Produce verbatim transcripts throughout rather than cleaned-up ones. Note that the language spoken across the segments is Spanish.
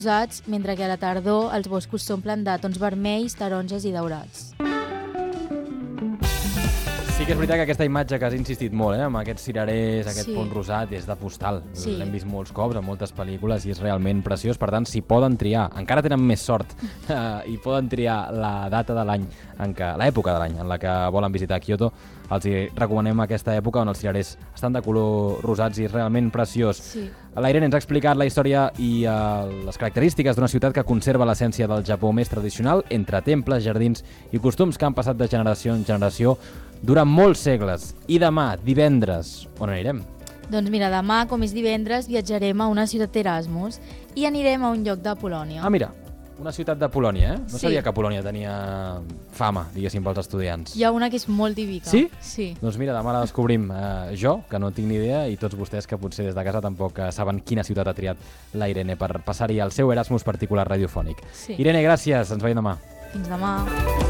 rosats, mentre que a la tardor els boscos s'omplen de tons vermells, taronges i daurats. Sí que és veritat que aquesta imatge que has insistit molt, eh, amb aquests cirerers, aquest Sí. fons rosat, és de postal. Sí. L'hem vist molts cops en moltes pel·lícules i és realment preciós. Per tant, si poden triar, encara tenen més sort, eh, i poden triar la data de l'any, en què, l'època de l'any en la que volen visitar Kyoto, els hi recomanem aquesta època on els cirerers estan de color rosats i és realment preciós. Sí. La Irene ens ha explicat la història i uh, les característiques d'una ciutat que conserva l'essència del Japó més tradicional entre temples, jardins i costums que han passat de generació en generació durant molts segles. I demà, divendres, on anirem? Doncs mira, demà, com és divendres, viatjarem a una ciutat d'Erasmus i anirem a un lloc de Polònia. Ah, mira, una ciutat de Polònia, eh? No Sí. sabia que Polònia tenia fama, diguéssim, pels estudiants. Hi ha una que és molt típica. Sí? Sí. Doncs mira, demà la descobrim eh, jo, que no tinc ni idea, i tots vostès que potser des de casa tampoc eh, saben quina ciutat ha triat la Irene per passar-hi el seu Erasmus particular radiofònic. Sí. Irene, gràcies, ens veiem demà. Fins demà.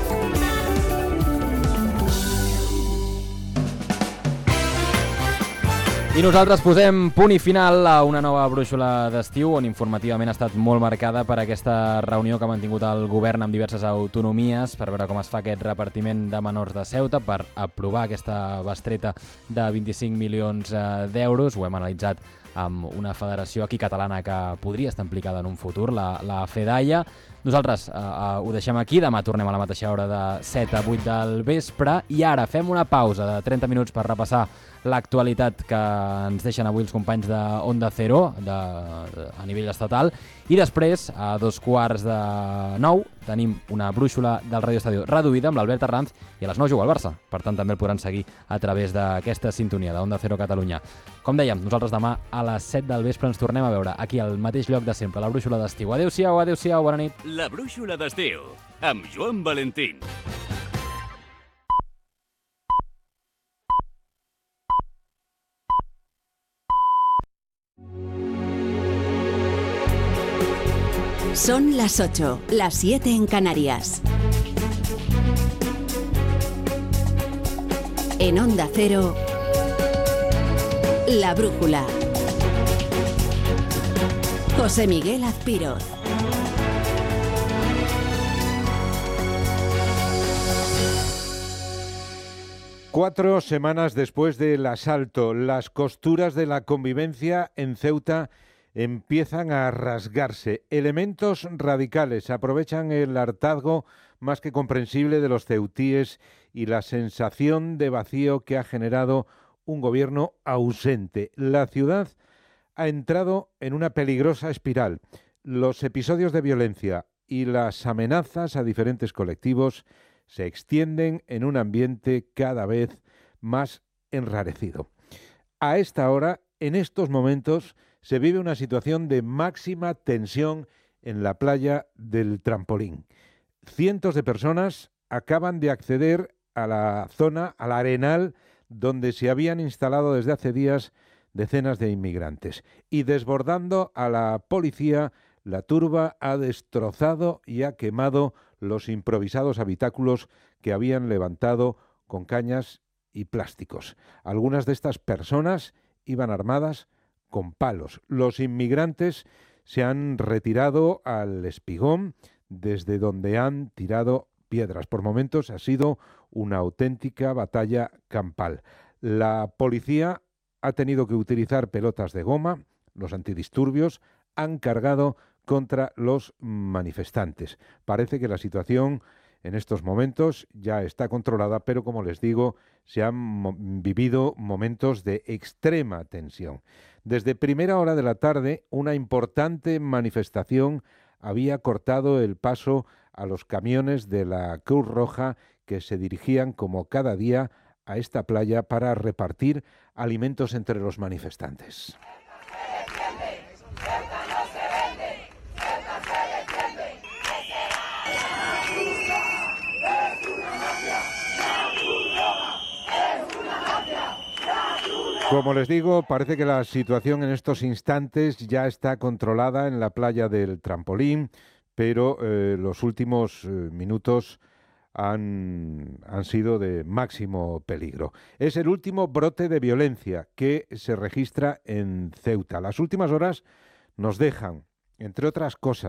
I nosaltres posem punt i final a una nova brúixola d'estiu on informativament ha estat molt marcada per aquesta reunió que ha mantingut el govern amb diverses autonomies per veure com es fa aquest repartiment de menors de Ceuta, per aprovar aquesta bestreta de vint-i-cinc milions d'euros. Ho hem analitzat amb una federació aquí catalana que podria estar implicada en un futur, la, la FEDAIA. Nosaltres eh, eh, ho deixem aquí, demà tornem a la mateixa hora de set a vuit del vespre i ara fem una pausa de trenta minuts per repassar l'actualitat que ens deixen avui els companys de Onda Cero de, de, a nivell estatal i després, a dos quarts de nou, tenim una brúixola del Radio Estadio reduïda amb l'Albert Arranz i a les nou juga el Barça. Per tant, també el podran seguir a través d'aquesta sintonia d'Onda Cero Catalunya. Com dèiem, nosaltres demà a les set del vespre ens tornem a veure aquí al mateix lloc de sempre, la brúixola d'estiu. Adéu-siau, adéu-siau, bona nit. La brúixola d'estiu, amb Joan Valentín. Son las ocho, las siete en Canarias. En Onda Cero, La Brújula. José Miguel Azpiroz. Cuatro semanas después del asalto, las costuras de la convivencia en Ceuta empiezan a rasgarse. Elementos radicales aprovechan el hartazgo más que comprensible de los ceutíes y la sensación de vacío que ha generado un gobierno ausente. La ciudad ha entrado en una peligrosa espiral. Los episodios de violencia y las amenazas a diferentes colectivos se extienden en un ambiente cada vez más enrarecido. A esta hora, en estos momentos, se vive una situación de máxima tensión en la playa del Trampolín. Cientos de personas acaban de acceder a la zona, al arenal, donde se habían instalado desde hace días decenas de inmigrantes. Y desbordando a la policía, la turba ha destrozado y ha quemado los improvisados habitáculos que habían levantado con cañas y plásticos. Algunas de estas personas iban armadas con palos. Los inmigrantes se han retirado al espigón, desde donde han tirado piedras. Por momentos ha sido una auténtica batalla campal. La policía ha tenido que utilizar pelotas de goma, los antidisturbios han cargado contra los manifestantes. Parece que la situación en estos momentos ya está controlada, pero como les digo, se han mo- vivido momentos de extrema tensión. Desde primera hora de la tarde, una importante manifestación había cortado el paso a los camiones de la Cruz Roja que se dirigían como cada día a esta playa para repartir alimentos entre los manifestantes. Como les digo, parece que la situación en estos instantes ya está controlada en la playa del Trampolín, pero eh, los últimos eh, minutos han, han sido de máximo peligro. Es el último brote de violencia que se registra en Ceuta. Las últimas horas nos dejan, entre otras cosas,